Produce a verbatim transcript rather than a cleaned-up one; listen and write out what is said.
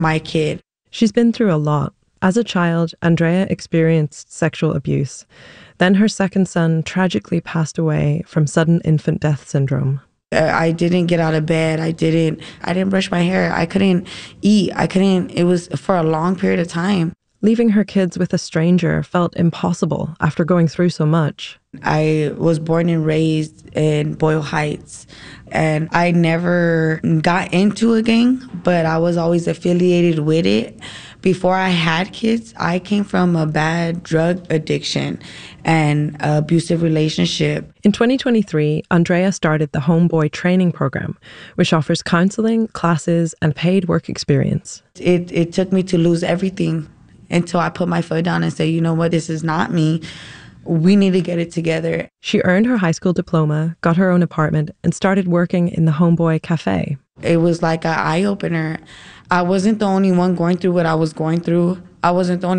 my kid. She's been through a lot. As a child, Andrea experienced sexual abuse. Then her second son tragically passed away from sudden infant death syndrome. I didn't get out of bed. I didn't, I didn't brush my hair. I couldn't eat. I couldn't, it was for a long period of time. Leaving her kids with a stranger felt impossible after going through so much. I was born and raised in Boyle Heights, and I never got into a gang, but I was always affiliated with it. Before I had kids, I came from a bad drug addiction and abusive relationship. In twenty twenty-three, Andrea started the Homeboy Training Program, which offers counseling, classes, and paid work experience. It, it took me to lose everything until I put my foot down and say, you know what, this is not me. We need to get it together. She earned her high school diploma, got her own apartment, and started working in the Homeboy Cafe. It was like an eye-opener. I wasn't the only one going through what I was going through. I wasn't the only